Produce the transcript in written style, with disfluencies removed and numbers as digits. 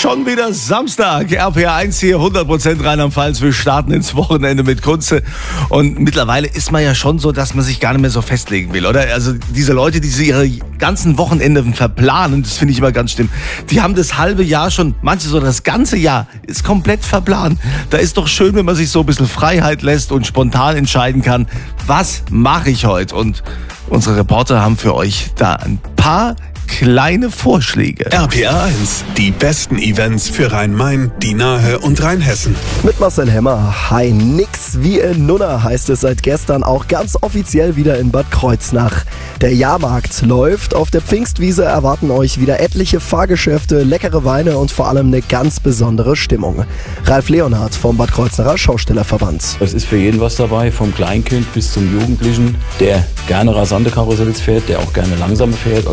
Schon wieder Samstag, RPR1 hier, 100% Rheinland-Pfalz. Wir starten ins Wochenende mit Kunze. Und mittlerweile ist man ja schon so, dass man sich gar nicht mehr so festlegen will, oder? Also diese Leute, die ihre ganzen Wochenende verplanen, das finde ich immer ganz schlimm. Die haben das halbe Jahr schon, manche so das ganze Jahr, ist komplett verplant. Da ist doch schön, wenn man sich so ein bisschen Freiheit lässt und spontan entscheiden kann, was mache ich heute? Und unsere Reporter haben für euch da ein paar kleine Vorschläge. RPR1, die besten Events für Rhein-Main, die Nahe und Rheinhessen. Mit Marcel Hemmer. Hi, nix wie in Nunna heißt es seit gestern auch ganz offiziell wieder in Bad Kreuznach. Der Jahrmarkt läuft. Auf der Pfingstwiese erwarten euch wieder etliche Fahrgeschäfte, leckere Weine und vor allem eine ganz besondere Stimmung. Ralf Leonhardt vom Bad Kreuznacher Schaustellerverband. Es ist für jeden was dabei, vom Kleinkind bis zum Jugendlichen, der gerne rasante Karussells fährt, der auch gerne langsam fährt.